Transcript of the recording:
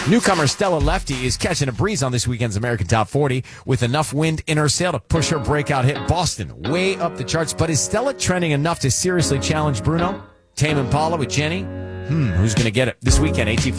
Newcomer Stella Lefty is catching a breeze on this weekend's American Top 40 with enough wind in her sail to push her breakout hit Boston way up the charts. But is Stella trending enough to seriously challenge Bruno? Tame Impala with Jenny? Who's going to get it this weekend? AT